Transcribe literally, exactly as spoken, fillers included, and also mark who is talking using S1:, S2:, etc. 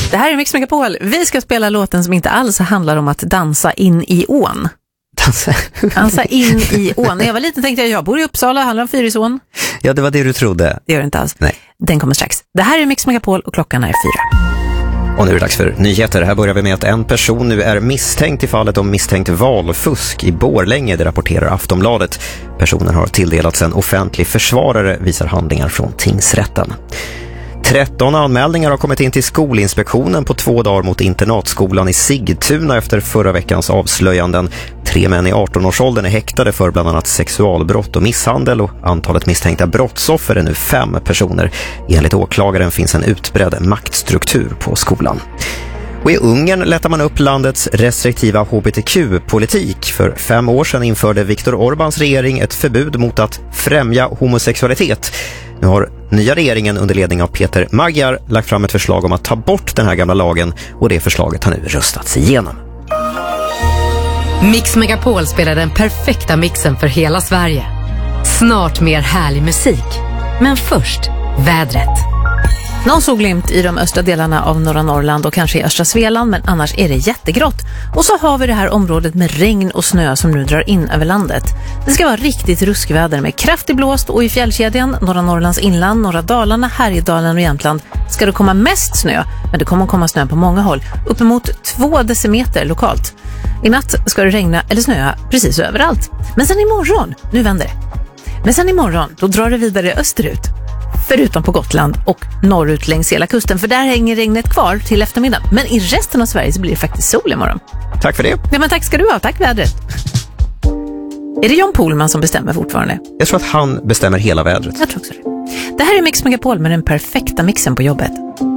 S1: Det här är Mix Megapol. Vi ska spela låten som inte alls handlar om att dansa in i ån.
S2: Dansa?
S1: Dansa in i ån. När jag var liten tänkte jag, jag bor i Uppsala, handlar om Fyrisån.
S2: Ja, det var det du trodde.
S1: Det gör det inte alls.
S2: Nej.
S1: Den kommer strax. Det här är Mix Megapol och klockan är fyra.
S2: Och nu är det dags för nyheter. Här börjar vi med att en person nu är misstänkt i fallet om misstänkt valfusk i Borlänge, det rapporterar Aftonbladet. Personen har tilldelats en offentlig försvarare, visar handlingar från tingsrätten. tretton anmälningar har kommit in till Skolinspektionen på två dagar mot internatskolan i Sigtuna efter förra veckans avslöjanden. Tre män i arton-årsåldern är häktade för bland annat sexualbrott och misshandel och antalet misstänkta brottsoffer är nu fem personer. Enligt åklagaren finns en utbredd maktstruktur på skolan. Och i Ungern lättar man upp landets restriktiva H B T Q-politik. För fem år sedan införde Viktor Orbáns regering ett förbud mot att främja homosexualitet. Nu har nya regeringen under ledning av Peter Magyar lagt fram ett förslag om att ta bort den här gamla lagen och det förslaget har nu röstats igenom.
S3: Mix Megapol spelar den perfekta mixen för hela Sverige. Snart mer härlig musik. Men först, vädret.
S1: Någon solglimt i de östra delarna av norra Norrland och kanske i östra Svealand, men annars är det jättegrått. Och så har vi det här området med regn och snö som nu drar in över landet. Det ska vara riktigt ruskväder med kraftig blåst och i fjällkedjan, norra Norrlands inland, norra Dalarna, Härjedalen och Jämtland ska det komma mest snö, men det kommer att komma snö på många håll, uppemot två decimeter lokalt. I natt ska det regna eller snöa precis överallt. Men sen imorgon, nu vänder det. Men sen imorgon, då drar det vidare österut. Förutom på Gotland och norrut längs hela kusten, för där hänger regnet kvar till eftermiddag. Men i resten av Sverige så blir det faktiskt sol imorgon.
S2: Tack för det.
S1: Ja, men tack ska du ha. Tack vädret. Är det John Pohlman som bestämmer fortfarande?
S2: Jag tror att han bestämmer hela vädret.
S1: Jag tror också det. Det här är Mix Megapol med den perfekta mixen på jobbet.